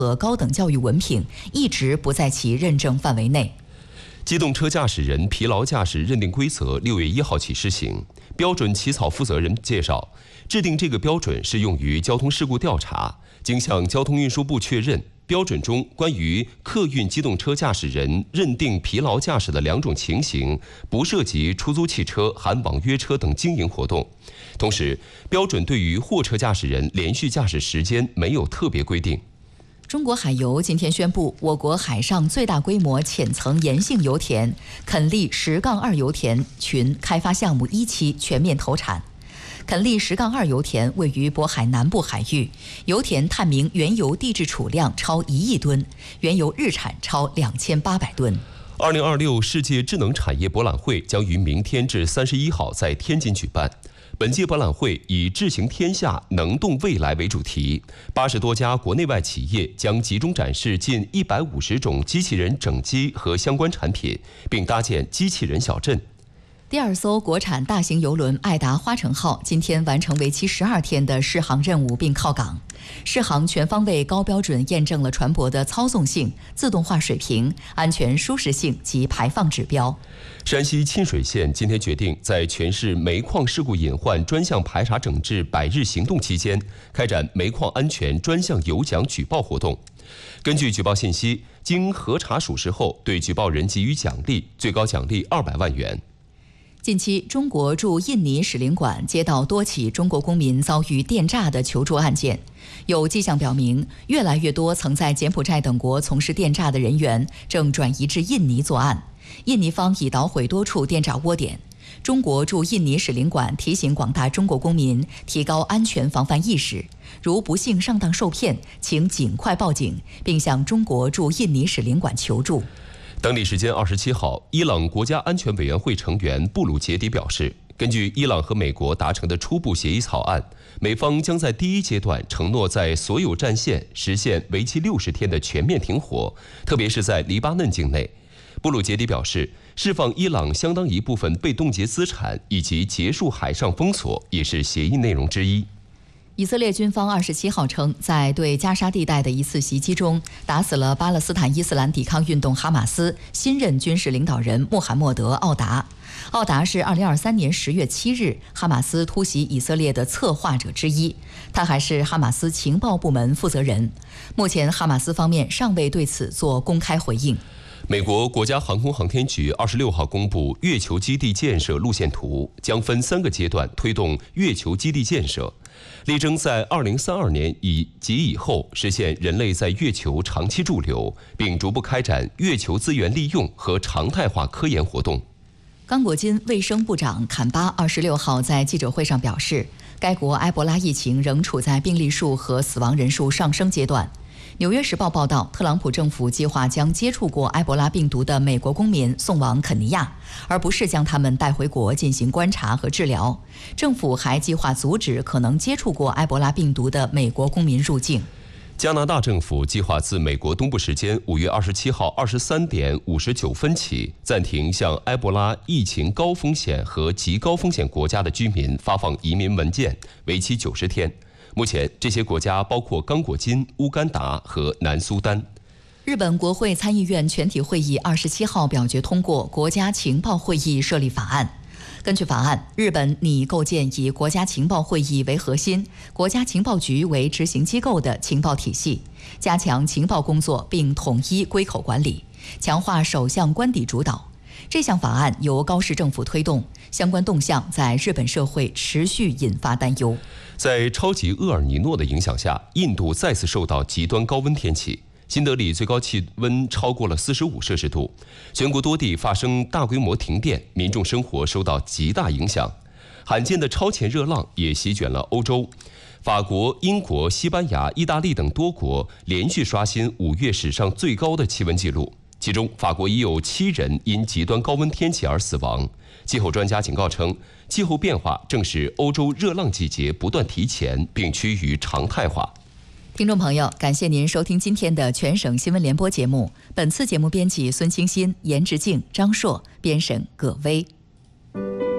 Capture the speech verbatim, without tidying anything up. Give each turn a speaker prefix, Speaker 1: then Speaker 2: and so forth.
Speaker 1: 和高等教育文凭一直不在其认证范围内。
Speaker 2: 机动车驾驶人疲劳驾驶认定规则六月一号起施行。标准起草负责人介绍，制定这个标准是用于交通事故调查，经向交通运输部确认。标准中关于客运机动车驾驶人认定疲劳驾驶的两种情形，不涉及出租汽车、含网约车等经营活动。同时，标准对于货车驾驶人连续驾驶时间没有特别规定。
Speaker 1: 中国海油今天宣布，我国海上最大规模浅层盐性油田垦利十杠二油田群开发项目一期全面投产。垦利十杠二油田位于渤海南部海域，油田探明原油地质储量超一亿吨，原油日产超两千八百吨。
Speaker 2: 二零二六世界智能产业博览会将于明天至三十一号在天津举办。本届博览会以“智行天下，能动未来”为主题，八十多家国内外企业将集中展示近一百五十种机器人整机和相关产品，并搭建机器人小镇。
Speaker 1: 第二艘国产大型邮轮爱达花城号今天完成为期十二天的试航任务并靠港。试航全方位高标准验证了船舶的操纵性、自动化水平、安全舒适性及排放指标。
Speaker 2: 山西亲水县今天决定在全市煤矿事故隐患专项排查整治百日行动期间，开展煤矿安全专项有奖举报活动。根据举报信息，经核查属实后，对举报人给予奖励，最高奖励二百万元。
Speaker 1: 近期，中国驻印尼使领馆接到多起中国公民遭遇电诈的求助案件，有迹象表明，越来越多曾在柬埔寨等国从事电诈的人员正转移至印尼作案。印尼方已捣毁多处电诈窝点。中国驻印尼使领馆提醒广大中国公民提高安全防范意识，如不幸上当受骗，请尽快报警，并向中国驻印尼使领馆求助。
Speaker 2: 当地时间二十七号，伊朗国家安全委员会成员布鲁杰迪表示，根据伊朗和美国达成的初步协议草案，美方将在第一阶段承诺在所有战线实现为期六十天的全面停火，特别是在黎巴嫩境内。布鲁杰迪表示，释放伊朗相当一部分被冻结资产以及结束海上封锁也是协议内容之一。
Speaker 1: 以色列军方二十七号称，在对加沙地带的一次袭击中，打死了巴勒斯坦伊斯兰抵抗运动哈马斯新任军事领导人穆罕默德·奥达。奥达是二零二三年十月七日哈马斯突袭以色列的策划者之一，他还是哈马斯情报部门负责人。目前，哈马斯方面尚未对此做公开回应。
Speaker 2: 美国国家航空航天局二十六号公布月球基地建设路线图，将分三个阶段推动月球基地建设，力争在二零三二年以及以后实现人类在月球长期驻留，并逐步开展月球资源利用和常态化科研活动。
Speaker 1: 刚果金卫生部长坎巴二十六号在记者会上表示，该国埃博拉疫情仍处在病例数和死亡人数上升阶段。纽约时报报道，特朗普政府计划将接触过埃博拉病毒的美国公民送往肯尼亚，而不是将他们带回国进行观察和治疗。政府还计划阻止可能接触过埃博拉病毒的美国公民入境。
Speaker 2: 加拿大政府计划自美国东部时间五月二十七号二十三点五十九分起，暂停向埃博拉疫情高风险和极高风险国家的居民发放移民文件，为期九十天。目前，这些国家包括刚果金、乌干达和南苏丹。
Speaker 1: 日本国会参议院全体会议二十七号表决通过国家情报会议设立法案。根据法案，日本拟构建以国家情报会议为核心、国家情报局为执行机构的情报体系，加强情报工作并统一归口管理，强化首相官邸主导。这项法案由高市政府推动，相关动向在日本社会持续引发担忧。
Speaker 2: 在超级厄尔尼诺的影响下，印度再次受到极端高温天气。新德里最高气温超过了四十五摄氏度，全国多地发生大规模停电，民众生活受到极大影响。罕见的超前热浪也席卷了欧洲，法国、英国、西班牙、意大利等多国连续刷新五月史上最高的气温纪录。其中，法国已有七人因极端高温天气而死亡。气候专家警告称，气候变化正使欧洲热浪季节不断提前，并趋于常态化。
Speaker 1: 听众朋友，感谢您收听今天的全省新闻联播节目。本次节目编辑孙清新、严直静、张硕，编审葛薇。